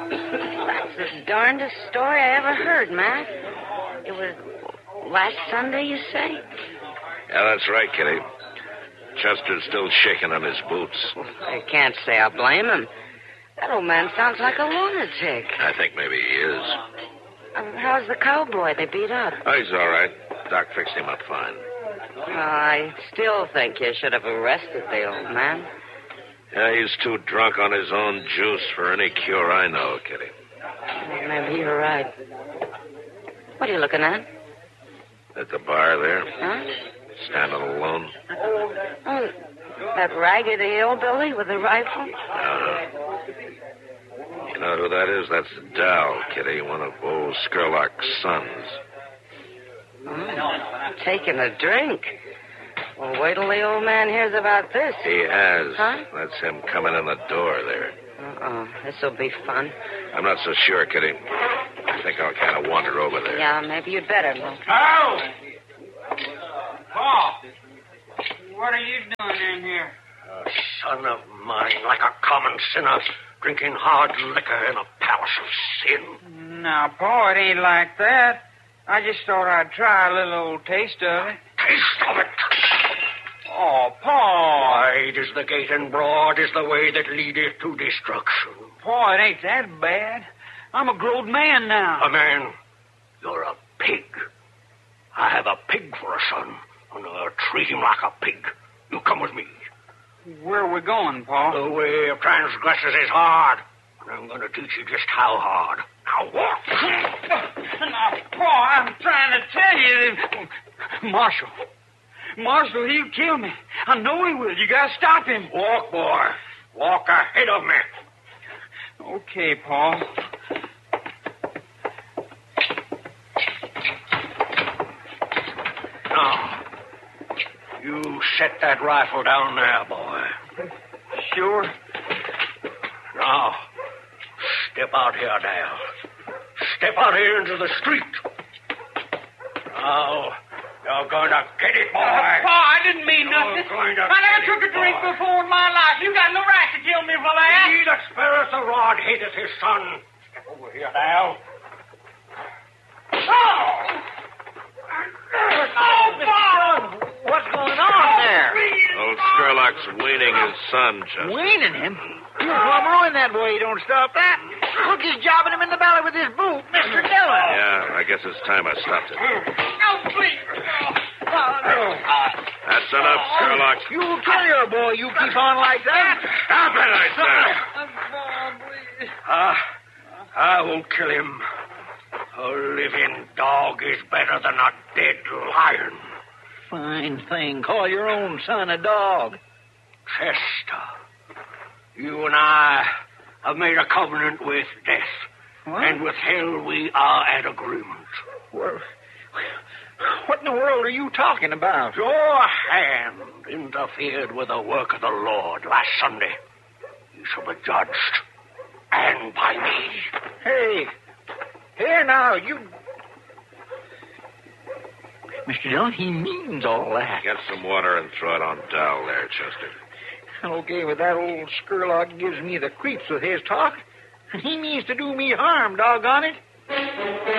That's the darndest story I ever heard, Matt. It was last Sunday, you say? Yeah, that's right, Kitty. Chester's still shaking on his boots. I can't say I blame him. That old man sounds like a lunatic. I think maybe he is. How's the cowboy they beat up? Oh, he's all right. Doc fixed him up fine. I still think you should have arrested the old man. Yeah, he's too drunk on his own juice for any cure I know, Kitty. Maybe you're right. What are you looking at? At the bar there. Huh? Standing alone. Oh, that raggedy hillbilly with the rifle? You know who that is? That's Dal, Kitty, one of old Skurlock's sons. Oh, taking a drink. Well, wait till the old man hears about this. He has. Huh? That's him coming in the door there. Uh-oh, this'll be fun. I'm not so sure, Kitty. I think I'll kind of wander over there. Yeah, maybe you'd better look. Paul! Paul! What are you doing in here? A son of mine, like a common sinner, drinking hard liquor in a palace of sin. Now, Paul, it ain't like that. I just thought I'd try a little old taste of it. Taste of it. Oh, Paul. Wide is the gate and broad is the way that leadeth to destruction. Paul, it ain't that bad. I'm a grown man now. A man, you're a pig. I have a pig for a son, and I'll treat him like a pig. You come with me. Where are we going, Paul? The way of transgressors is hard, and I'm going to teach you just how hard. Now walk. Now, Paul, I'm trying to tell you that... Marshal, he'll kill me. I know he will. You gotta stop him. Walk, boy. Walk ahead of me. Okay, Paul. Now, you set that rifle down there, boy. Sure. Now, step out here, Dale. Step out here into the street. Now, you're going to get it, boy. Paul, I didn't mean nothing. I never took a drink before in my life. You got no right to kill me for that. He that spareth the rod hateth his son. Step over here, Dale. What's going on there? Old Skurlock's weaning his son, Chester. Weaning him? You're ruin that boy. You don't stop that. Look, he's jobbing him in the belly with his boot, Mr. Dillon. Yeah, I guess it's time I stopped it. No, please. That's enough, Skurlock. You'll kill your boy. You keep on like that. Stop it, I said. I won't kill him. A living dog is better than a dead lion. Fine thing. Call your own son a dog. Chester, you and I have made a covenant with death. What? And with hell we are at agreement. What in the world are you talking about? Your hand interfered with the work of the Lord last Sunday. You shall be judged. And by me. Hey, here now, you... Mr. Dillon, he means all that. Get some water and throw it on Dal there, Chester. Okay, but that old Skurlock gives me the creeps with his talk. And he means to do me harm, doggone it.